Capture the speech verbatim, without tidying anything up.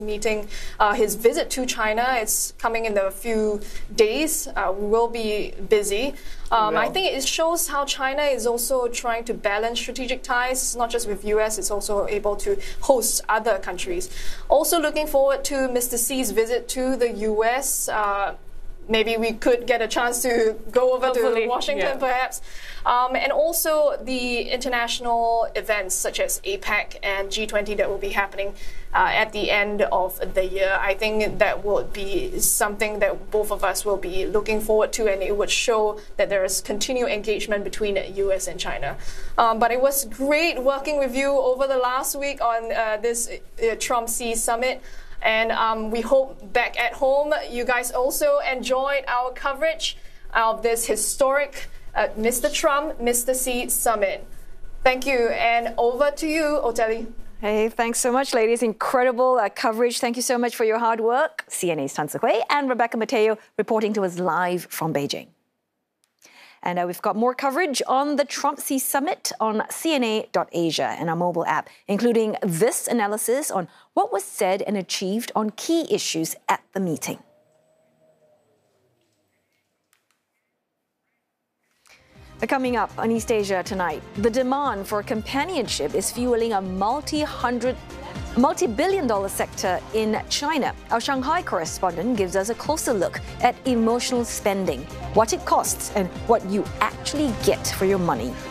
meeting, uh, his visit to China. It's coming in a few days. Uh, we will be busy. Um, I think it shows how China is also trying to balance strategic ties, not just with U S, it's also able to host other countries. Also looking forward to Mister Xi's visit to the U S. Uh, Maybe we could get a chance to go over Hopefully, to Washington, yeah. perhaps. Um, and also the international events such as APEC and G twenty that will be happening uh, at the end of the year. I think that will be something that both of us will be looking forward to, and it would show that there is continued engagement between the U S and China. Um, but it was great working with you over the last week on uh, this uh, Trump-Xi summit. And um, we hope back at home you guys also enjoyed our coverage of this historic uh, Mister Trump, Mister Xi summit. Thank you, and over to you, Oteli. Hey, thanks so much, ladies. Incredible uh, coverage. Thank you so much for your hard work. C N A's Tan Tze-Hui and Rebecca Mateo reporting to us live from Beijing. And uh, we've got more coverage on the Trump-Xi summit on C N A dot Asia and our mobile app, including this analysis on what was said and achieved on key issues at the meeting. Coming up on East Asia tonight, the demand for companionship is fueling a multi-hundred, multi-billion dollar sector in China. Our Shanghai correspondent gives us a closer look at emotional spending, what it costs and what you actually get for your money.